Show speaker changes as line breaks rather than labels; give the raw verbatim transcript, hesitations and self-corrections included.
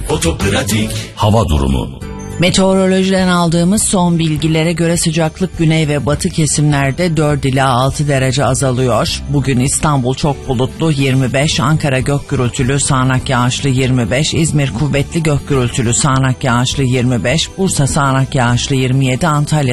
Otopratik hava durumu.
Meteorolojiden aldığımız son bilgilere göre sıcaklık güney ve batı kesimlerde dört ila altı derece azalıyor. Bugün İstanbul çok bulutlu yirmi beş, Ankara gök gürültülü sağanak yağışlı yirmi beş, İzmir kuvvetli gök gürültülü sağanak yağışlı yirmi beş, Bursa sağanak yağışlı yirmi yedi, Antalya